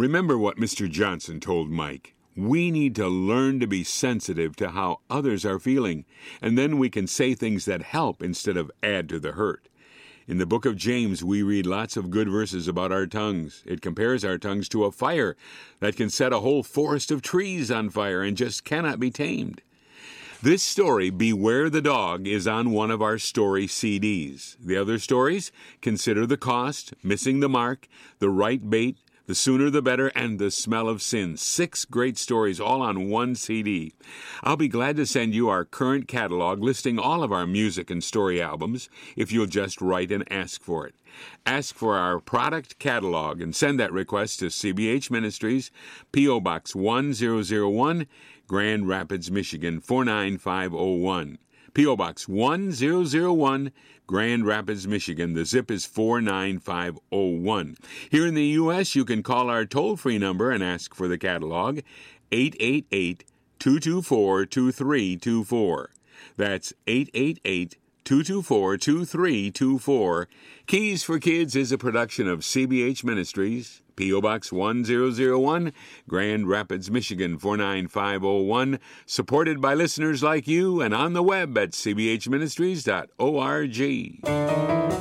Remember what Mr. Johnson told Mike. We need to learn to be sensitive to how others are feeling, and then we can say things that help instead of add to the hurt. In the book of James, we read lots of good verses about our tongues. It compares our tongues to a fire that can set a whole forest of trees on fire and just cannot be tamed. This story, Beware the Dog, is on one of our story CDs. The other stories, Consider the Cost, Missing the Mark, The Right Bait, The Sooner the Better, and The Smell of Sin. 6 great stories all on one CD. I'll be glad to send you our current catalog listing all of our music and story albums if you'll just write and ask for it. Ask for our product catalog and send that request to CBH Ministries, P.O. Box 1001, Grand Rapids, Michigan 49501. P.O. Box 1001, Grand Rapids, Michigan. The zip is 49501. Here in the U.S., you can call our toll-free number and ask for the catalog, 888-224-2324. That's 888-224-2324. Keys for Kids is a production of CBH Ministries, P.O. Box 1001, Grand Rapids, Michigan 49501, supported by listeners like you and on the web at cbhministries.org.